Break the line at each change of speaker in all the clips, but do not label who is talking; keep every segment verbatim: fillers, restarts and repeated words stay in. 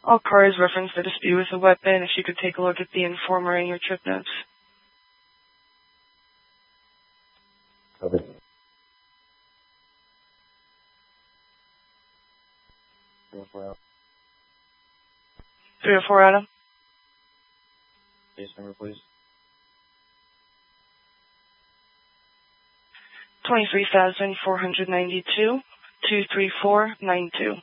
All cars reference the dispute with a weapon. If you could take a look at the informer in your trip notes.
Copy.
three oh four Adam.
Case number, please.
twenty-three thousand four hundred ninety-two, two three four nine two.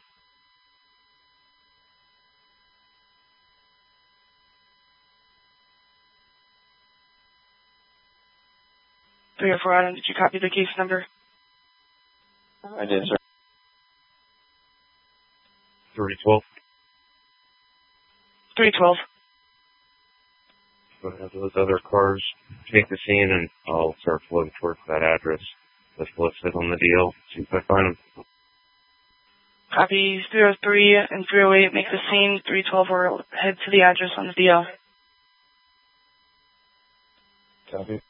three oh four Adam, did you copy the case number?
I did, sir.
three twelve.
three twelve.
Go ahead, those other cars take the scene, and I'll start floating towards that address that's listed on the deal. See if I find them.
Copy. three oh three and three oh eight make the scene. three twelve will head to the address on the D L.
Copy.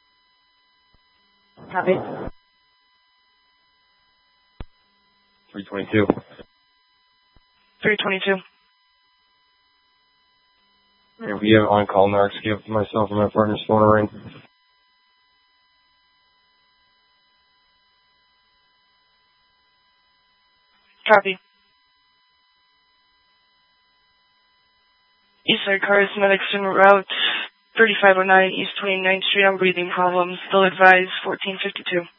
Copy.
three twenty-two.
three twenty-two.
And we have on-call narcs. Give myself and my partner's phone a ring.
Copy. Eastside cars, medics en route thirty-five oh nine East twenty-ninth Street on breathing problems. Still advised fourteen fifty-two.